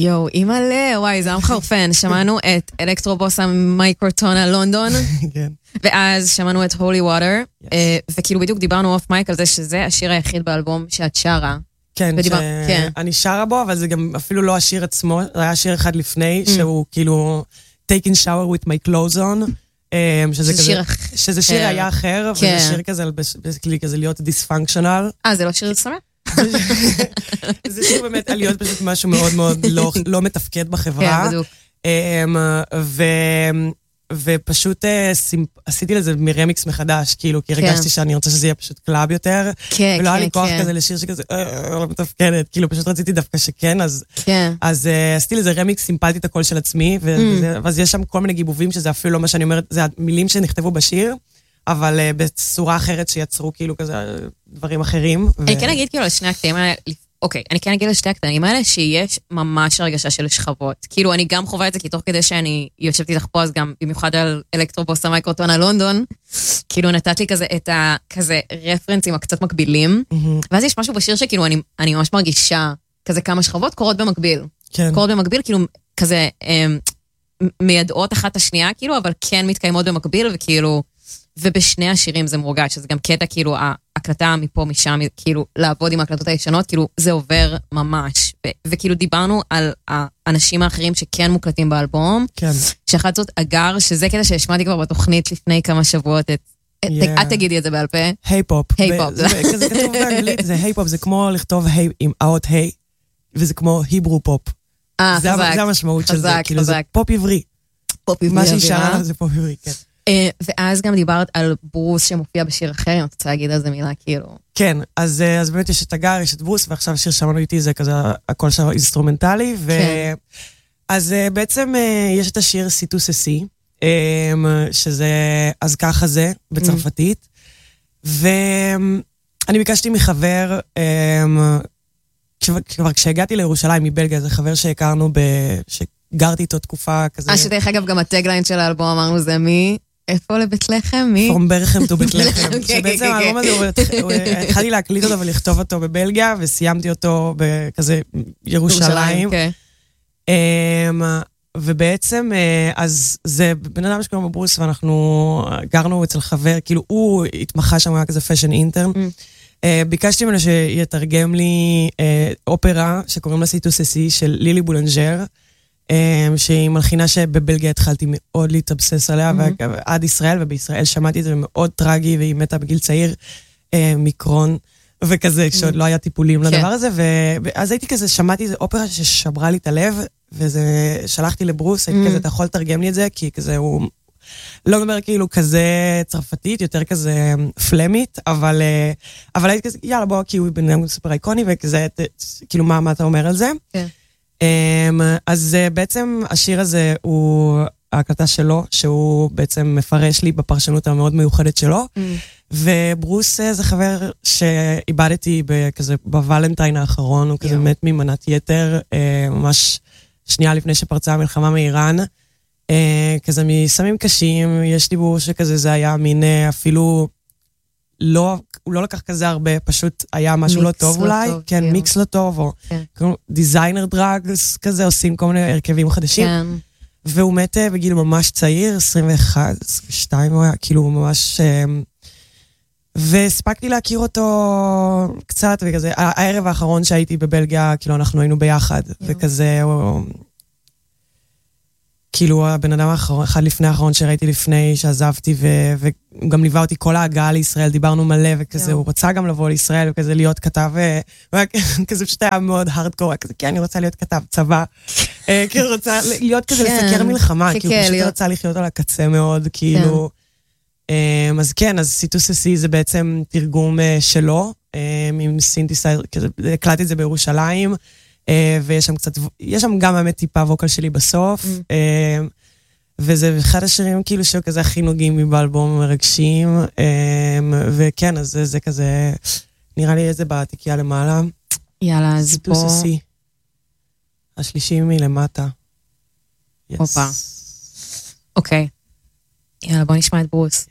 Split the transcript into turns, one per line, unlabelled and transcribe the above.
יואו, אימא'לה, וואי, זה היה מחרפן. שמענו את אלקטרובוס המייקרוטונה לונדון, ואז שמענו את הולי ווטר, וכאילו בדיוק דיברנו אוף מייק על זה שזה השיר היחיד באלבום שאת שרה.
כן, שאני שרה בו, אבל זה גם אפילו לא השיר עצמו, זה היה שיר אחד לפני, שהוא כאילו taking shower with my clothes on, שזה שיר היה אחר, וזה שיר כזה להיות דיספונקשנל.
זה לא שיר סמך?
זה שיר באמת על להיות פשוט משהו מאוד מאוד לא מתפקד בחברה. ופשוט עשיתי לזה מרמיקס מחדש, כאילו, כי הרגשתי שאני רוצה שזה יהיה פשוט קלאב יותר, ולא היה לי כוח כזה לשיר שכזה, לא מתפקדת, כאילו, פשוט רציתי דווקא שכן, אז עשיתי לזה רמיקס, סימפלתי את הקול של עצמי, ואז יש שם כל מיני גיבובים, שזה אפילו לא מה שאני אומרת, זה המילים שנכתבו בשיר, אבל בצורה אחרת שיצרו כאילו כזה דברים אחרים.
אני כן אגיד כאילו על שני הקטעים האלה, אוקיי, אני כן אגיד על שתי הקטעים האלה, שיש ממש הרגשה של שכבות. כאילו, אני גם חווה את זה, כי תוך כדי שאני יושבת איתך פה, אז גם במיוחד על אלקטרובוס המייקרוטונה לונדון, כאילו נתת לי כזה את הכזה רפרנסים הקצת מקבילים, ואז יש משהו בשיר שכאילו אני ממש מרגישה כזה כמה שכבות קורות במקביל. קורות במקביל, כאילו כזה מיידעות אחת השנייה, כאילו, אבל כן מתקיימות במקביל, וכאילו ובשני השירים זה מורגש, שזה גם קטע, כאילו, ההקלטה מפה, משם, כאילו, לעבוד עם ההקלטות הישנות, כאילו, זה עובר ממש. וכאילו, דיברנו על האנשים האחרים שכן מוקלטים באלבום,
כן.
שאחת זאת אגר, שזה קטע שהשמעתי כבר בתוכנית לפני כמה שבועות, את תגידי את זה בעל פה.
היי-פופ.
היי-פופ.
זה כתוב באנגלית, זה היי-פופ, זה כמו לכתוב היי עם האות היי, וזה כמו היברו פופ.
חזק.
זה המשמעות של זה, כאילו, זה
חזק.
פופ עברי.
פופ עברי.
מה שישאר זה פופ עברי, כן.
ואז גם דיברת על ברוס שמופיע בשיר אחר, אם את רוצה להגיד על זה מילה, כאילו.
כן, אז באמת יש את הגר, יש את ברוס, ועכשיו השיר שמענו איתי, זה כזה, הכל שם אינסטרומנטלי, אז בעצם יש את השיר סיטוססי, שזה אז ככה זה, בצרפתית, ואני ביקשתי מחבר, כבר כשהגעתי לירושלים מבלגיה, זה חבר שהכרנו, שגרתי איתו תקופה כזה.
שדרך אגב, גם הטגליין של האלבום אמרנו זה מי? איפה לבית לחם? מי?
From ברחם to בית לחם. שבעצם האלבום הזה, התחלתי להקליט אותו ולכתוב אותו בבלגיה, וסיימתי אותו בכזה ירושלים. ובעצם, אז זה בן אדם שקוראים בברוס, ואנחנו גרנו אצל חבר, כאילו הוא התמחה שם, היה כזה פשן אינטרן. ביקשתי ממנו שיתרגם לי אופרה שקוראים לה סיטוססי של לילי בולנג'ר, שהיא מלחינה שבבלגיה התחלתי מאוד להתאבסס עליה, ועד ישראל, ובישראל שמעתי את זה מאוד טרגי, והיא מתה בגיל צעיר, מיקרון, וכזה, כשעוד לא היה טיפולים לדבר הזה, ואז הייתי כזה, שמעתי איזה אופרה ששברה לי את הלב, וזה, שלחתי לברוס, הייתי כזה, אתה יכול לתרגם לי את זה, כי כזה הוא, לא אומר כאילו כזה צרפתית, יותר כזה פלמית, אבל הייתי כזה, יאללה בוא, כי הוא בן אדם סופר איקוני, וכזה, כאילו מה אתה אומר על זה?
כן.
אז בעצם השיר הזה הוא ההקלטה שלו, שהוא בעצם מפרש לי בפרשנות המאוד מיוחדת שלו, וברוס זה חבר שאיבדתי כזה בוולנטיין האחרון, הוא כזה מת ממנת יתר, ממש שנייה לפני שפרצה המלחמה מאיראן, כזה מסמים קשים, יש דיבור שכזה זה היה מין אפילו לא, הוא לא לקח כזה הרבה, פשוט היה משהו לא טוב אולי, כן, מיקס לא טוב, או דיזיינר דרגס כזה, עושים כל מיני הרכבים חדשים, והוא מת בגיל ממש צעיר, 21, 22, הוא היה כאילו ממש, והספקתי להכיר אותו קצת, וכזה, הערב האחרון שהייתי בבלגיה, כאילו אנחנו היינו ביחד, וכזה, כאילו הבן אדם האחרון, אחד לפני האחרון שראיתי לפני שעזבתי, והוא גם ליווה אותי כל ההגעה לישראל, דיברנו מלא וכזה, הוא רוצה גם לבוא לישראל וכזה להיות כתב, כזה פשוט היה מאוד הארדקור, כזה, כי אני רוצה להיות כתב צבא, כאילו רוצה להיות כזה לסקר מלחמה, כאילו פשוט רוצה לחיות על הקצה מאוד, כאילו, אז כן, אז סיטוססי זה בעצם תרגום שלו, עם סינתסייזר, כזה, הקלטתי את זה בירושלים, ויש שם קצת, יש שם גם באמת טיפה ווקל שלי בסוף, וזה אחד השירים כאילו שהוא כזה הכי נוגעים באלבום מרגשים, וכן, אז זה כזה, נראה לי איזה בתיקייה למעלה.
יאללה, אז פה.
סיטוססי. השלישי מלמטה.
אוקיי. יאללה, בוא נשמע את ברוס.